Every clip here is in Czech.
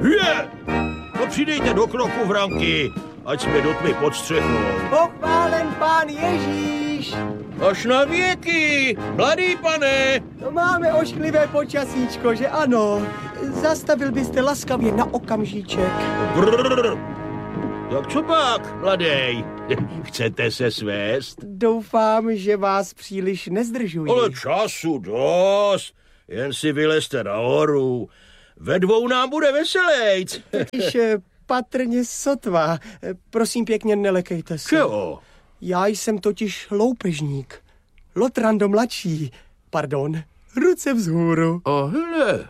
Je! No přidejte do kroku, Vranky, ať jsme do tmy pod střechou. Pochválen pán Ježíš! Až na věky, mladý pane! To máme ošklivé počasíčko, že ano? Zastavil byste laskavě na okamžíček. Brrr. Tak co pak, mladej? Chcete se svést? Doufám, že vás příliš nezdržuji. Ale času dost. Jen si vylezte nahoru. Ve dvou nám bude veselejc. Totiž patrně sotva. Prosím pěkně, nelekejte se. Čeho? Já jsem totiž loupežník. Lotrando mladší. Pardon, ruce vzhůru. A hele.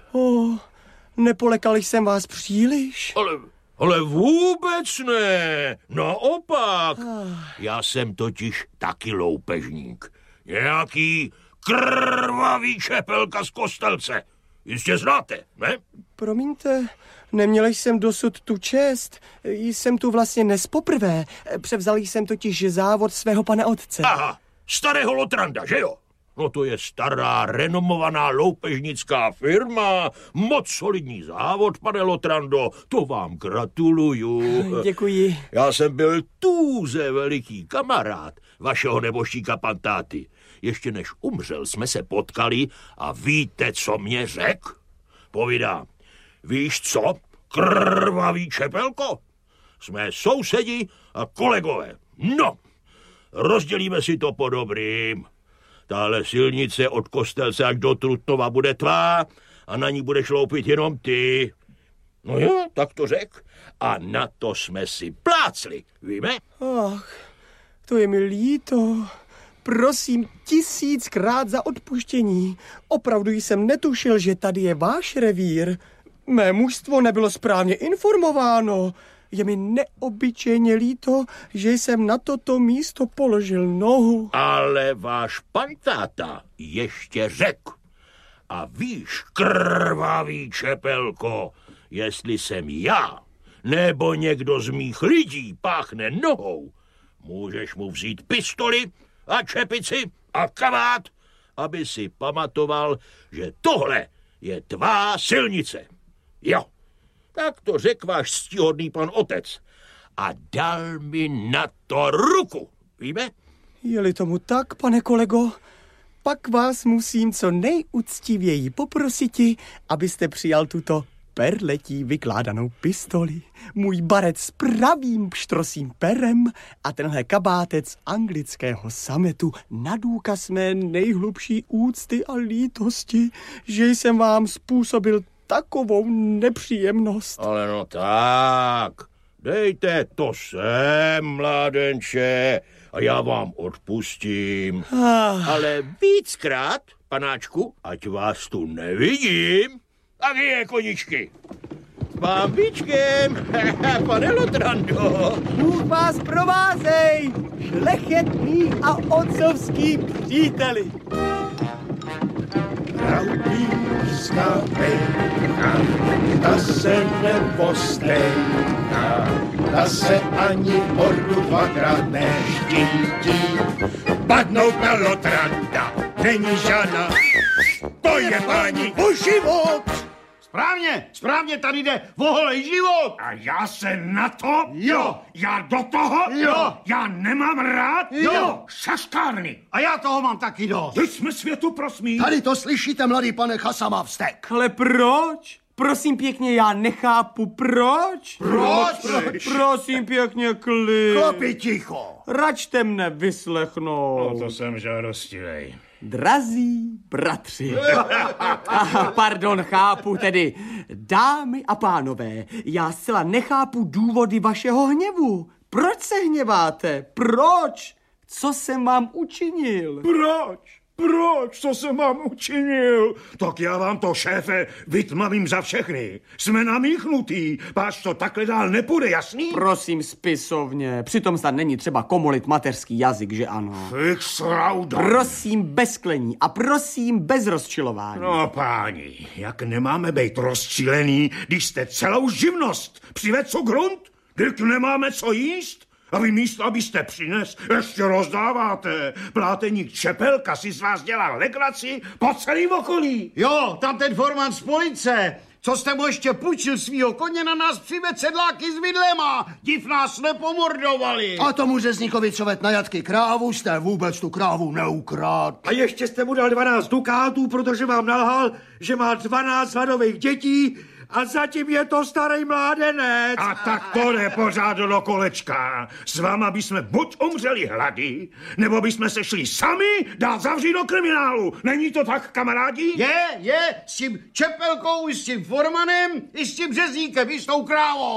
Nepolekal jsem vás příliš? Ale vůbec ne. Naopak. Já jsem totiž taky loupežník. Nějaký krvavý čepelka z Kostelce. Jistě znáte, ne? Promiňte, neměl jsem dosud tu čest. Jsem tu vlastně nespoprvé. Převzal jsem totiž závod svého pana otce. Aha, starého Lotranda, že jo? No to je stará, renomovaná loupežnická firma. Moc solidní závod, pane Lotrando. To vám gratuluju. Děkuji. Já jsem byl tůze veliký kamarád vašeho neboštíka Pantáty. Ještě než umřel, jsme se potkali a víte, co mě řekl? Povídám, víš co, krvavý čepelko? Jsme sousedi a kolegové. No, rozdělíme si to po dobrým. Tahle silnice od Kostelce až do Trutnova bude tvá a na ní budeš loupit jenom ty. No jo, tak to řek. A na to jsme si plácli, víme? Ach, to je mi líto. Prosím 1000krát za odpuštění. Opravdu jsem netušil, že tady je váš revír. Mé mužstvo nebylo správně informováno. Je mi neobyčejně líto, že jsem na toto místo položil nohu. Ale váš Pantáta ještě řekl. A víš, krvavý čepelko, jestli jsem já, nebo někdo z mých lidí páchne nohou, můžeš mu vzít pistoli a čepici a kabát, aby si pamatoval, že tohle je tvá silnice. Jo, tak to řekl váš ctihodný pan otec a dal mi na to ruku, víme? Je-li tomu tak, pane kolego, pak vás musím co nejuctivěji poprositi, abyste přijal tuto perletí vykládanou pistoli, můj barec s pravým pštrosím perem a tenhle kabátec anglického sametu na důkaz mé nejhlubší úcty a lítosti, že jsem vám způsobil takovou nepříjemnost. Ale no tak, dejte to sem, mládenče, a já vám odpustím. Ale víckrát, panáčku, ať vás tu nevidím, tak je, koničky. S bábičkem, pane Lotrando. Bůh vás provázej, šlechetný a otcovský příteli. Raubířská pejcha, ta se nevostejká, ta se ani ordu dvakrát neštítí. Padnout na Lotranda není žádná, to je páni o život. Správně, tady jde o holej život. A já se na to? Jo. Já do toho? Jo. Já nemám rád? Jo. Šaškárny. A já toho mám taky dost. Teď jsme světu prosmí. Tady to slyšíte, mladý pane Chasama vztek. Ale proč? Prosím pěkně, já nechápu, proč? Proč? Prosím pěkně, klid. Chlapi, ticho. Račte mne vyslechnout. To jsem žádostivej. Drazí bratři. Pardon, chápu tedy. Dámy a pánové, já zcela nechápu důvody vašeho hněvu. Proč se hněváte? Proč? Co jsem vám učinil? Proč? Co jsem vám učinil? Tak já vám to, šéfe, vytmavím za všechny. Jsme namíchnutý, páč to takhle dál nepůjde, jasný? Prosím spisovně, přitom snad není třeba komolit mateřský jazyk, že ano? Fych sraudo. Prosím bez klení a prosím bez rozčilování. No páni, jak nemáme být rozčilený, když jste celou živnost přived co grunt? Když nemáme co jíst? A vy místo, abyste přines, ještě rozdáváte. Pláteník Čepelka si z vás dělá legraci po celém okolí. Jo, tam ten forman z police. co jste mu ještě půjčil svýho koně, na nás přived sedláky s vidlema. Div nás nepomordovali. A tomu řezníkovi, co ved na jatky krávu, jste vůbec tu krávu neukrát. A ještě jste mu dal 12 dukátů, protože vám nalhal, že má 12 hladových dětí a zatím je to starý mládenec. A tak to jde pořád do kolečka. S váma bychom buď umřeli hlady, nebo bychom se šli sami dát zavřít do kriminálu. Není to tak, kamarádi? Je, s tím Čepelkou, i s tím formanem, i s tím řezníkem, i s tou krávou.